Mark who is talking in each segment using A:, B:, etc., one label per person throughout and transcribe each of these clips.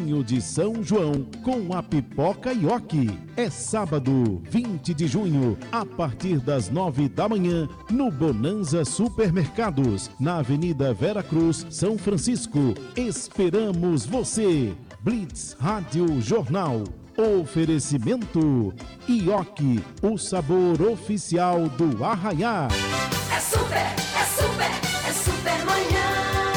A: Vinho de São João com a Pipoca Ioki. É sábado, 20 de junho, a partir das 9 da manhã, no Bonanza Supermercados, na Avenida Vera Cruz, São Francisco. Esperamos você! Blitz Rádio Jornal. Oferecimento Ioki, o sabor oficial do Arraiá.
B: É super, é super, é super manhã.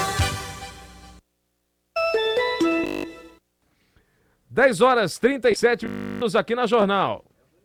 C: 10h37 aqui na Jornal.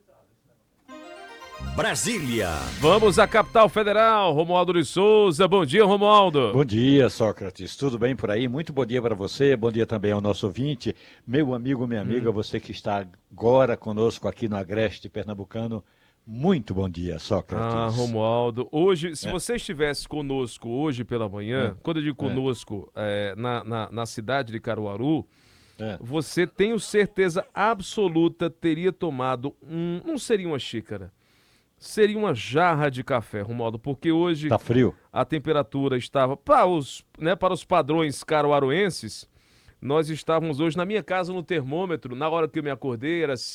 D: Brasília.
C: Vamos à capital federal, Romualdo de Souza. Bom dia, Romualdo.
E: Bom dia, Sócrates. Tudo bem por aí? Muito bom dia para você. Bom dia também ao nosso ouvinte. Meu amigo, minha amiga, você que está agora conosco aqui no Agreste Pernambucano. Muito bom dia, Sócrates.
C: Ah, Romualdo. Hoje, se você estivesse conosco hoje pela manhã, quando eu digo conosco, na cidade de Caruaru, você, tenho certeza absoluta, teria tomado não seria uma xícara, seria uma jarra de café, Romualdo, porque hoje
E: tá frio. A
C: temperatura estava, para os padrões caruaruenses, nós estávamos hoje na minha casa no termômetro, na hora que eu me acordei, era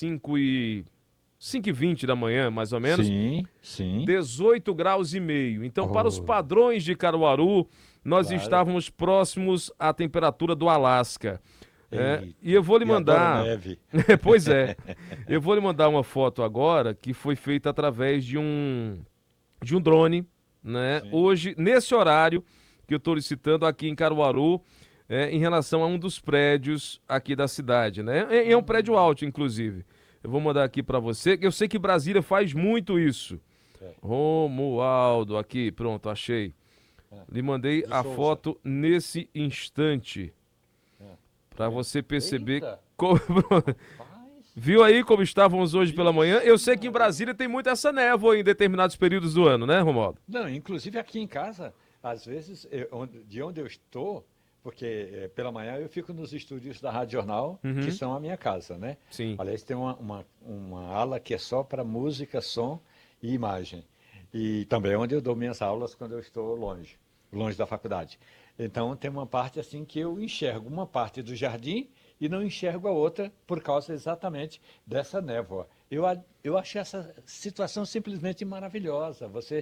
C: 5h20 da manhã, mais ou menos.
E: Sim.
C: 18 graus e meio. Então, para os padrões de Caruaru, nós estávamos próximos à temperatura do Alasca. E eu vou lhe mandar.
E: Neve.
C: Pois é. Eu vou lhe mandar uma foto agora que foi feita através de um drone, né?
E: Sim.
C: Hoje, nesse horário que eu estou licitando aqui em Caruaru, em relação a um dos prédios aqui da cidade, né? É um prédio alto, inclusive. Eu vou mandar aqui para você. Eu sei que Brasília faz muito isso. Romualdo, aqui, pronto, achei. Lhe mandei a foto nesse instante. Para você perceber como... Viu aí como estávamos hoje pela manhã? Eu sei que em Brasília tem muito essa névoa em determinados períodos do ano, né, Romualdo?
E: Não, inclusive aqui em casa, às vezes, de onde eu estou, porque pela manhã eu fico nos estúdios da Rádio Jornal, que são a minha casa, né?
C: Sim.
E: Aliás, tem uma ala que é só para música, som e imagem. E também é onde eu dou minhas aulas quando eu estou longe da faculdade. Então, tem uma parte assim que eu enxergo uma parte do jardim e não enxergo a outra por causa exatamente dessa névoa. Eu achei essa situação simplesmente maravilhosa. Você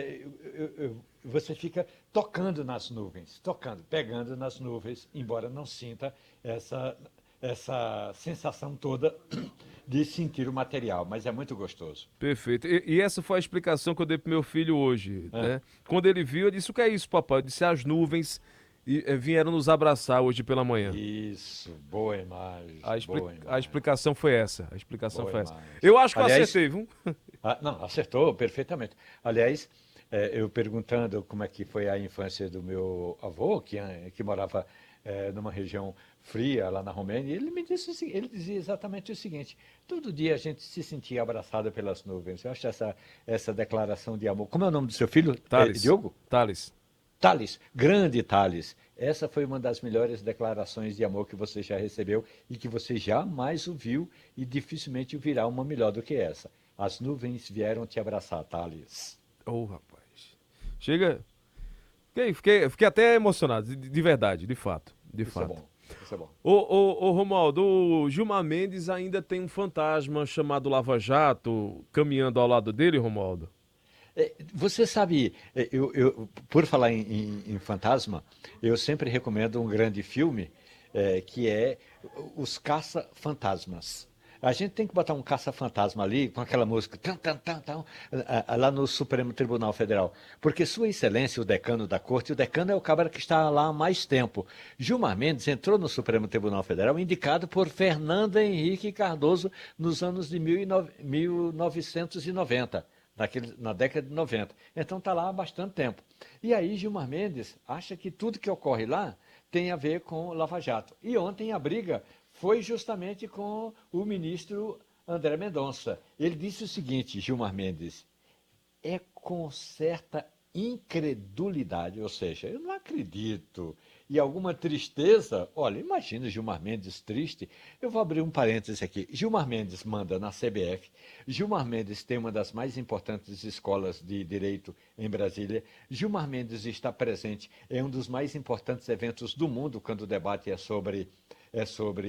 E: fica tocando nas nuvens, pegando nas nuvens, embora não sinta essa sensação toda de sentir o material, mas é muito gostoso.
C: Perfeito. E essa foi a explicação que eu dei pro meu filho hoje, né? Quando ele viu, eu disse, o que é isso, papai? Eu disse, as nuvens vieram nos abraçar hoje pela manhã.
E: Isso, boa imagem.
C: A explicação foi essa. Eu acho que eu acertei, viu?
E: Não, acertou perfeitamente. Aliás, eu perguntando como é que foi a infância do meu avô, que morava numa região fria lá na Romênia, ele dizia exatamente o seguinte: todo dia a gente se sentia abraçado pelas nuvens. Eu acho essa declaração de amor. Como é o nome do seu filho?
C: Thales.
E: Diogo?
C: Thales,
E: grande Thales. Essa foi uma das melhores declarações de amor que você já recebeu e que você jamais ouviu e dificilmente ouvirá uma melhor do que essa. As nuvens vieram te abraçar, Thales.
C: Rapaz. Chega. Fiquei até emocionado, de verdade, de fato.
E: Isso é bom.
C: Ô Romualdo, o Gilmar Mendes ainda tem um fantasma chamado Lava Jato caminhando ao lado dele, Romualdo?
E: Você sabe, por falar em fantasma, eu sempre recomendo um grande filme que é Os Caça-Fantasmas. A gente tem que botar um caça-fantasma ali, com aquela música, lá no Supremo Tribunal Federal. Porque Sua Excelência, o decano da corte, o decano é o cara que está lá há mais tempo. Gilmar Mendes entrou no Supremo Tribunal Federal indicado por Fernando Henrique Cardoso nos anos de 1990. Na década de 90. Então está lá há bastante tempo. E aí Gilmar Mendes acha que tudo que ocorre lá tem a ver com Lava Jato. E ontem a briga foi justamente com o ministro André Mendonça. Ele disse o seguinte, Gilmar Mendes, é com certa incredulidade, ou seja, eu não acredito, e alguma tristeza. Olha, imagina Gilmar Mendes triste. Eu vou abrir um parêntese aqui. Gilmar Mendes manda na CBF. Gilmar Mendes tem uma das mais importantes escolas de direito em Brasília. Gilmar Mendes está presente em um dos mais importantes eventos do mundo quando o debate é sobre